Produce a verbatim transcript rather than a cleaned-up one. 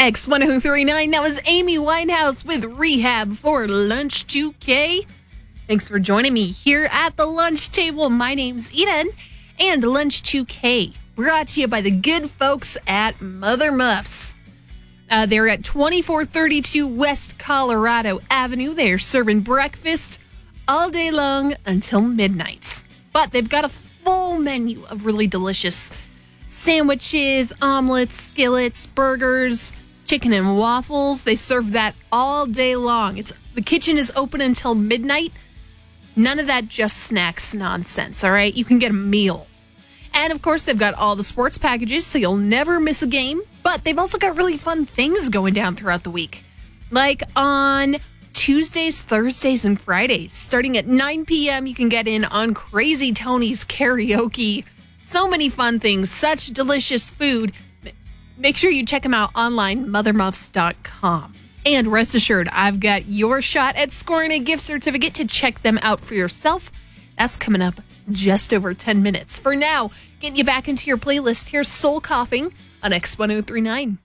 X ten thirty-nine, that was Amy Winehouse with Rehab for Lunch two K. Thanks for joining me here at the lunch table. My name's Eden, and Lunch two K brought to you by the good folks at Mother Muffs. Uh, they're at twenty-four thirty-two West Colorado Avenue. They're serving breakfast all day long until midnight. But they've got a full menu of really delicious sandwiches, omelets, skillets, burgers, chicken and waffles. They serve that all day long. It's the kitchen is open until midnight. None of that just snacks nonsense, all right? You can get a meal. And, of course, they've got all the sports packages, so you'll never miss a game. But they've also got really fun things going down throughout the week. Like on Tuesdays, Thursdays, and Fridays. Starting at nine p.m., you can get in on Crazy Tony's karaoke. So many fun things, such delicious food. Make sure you check them out online, mother muffs dot com. And rest assured, I've got your shot at scoring a gift certificate to check them out for yourself. That's coming up just over ten minutes. For now, getting you back into your playlist, here's Soul Coughing on X ten thirty-nine.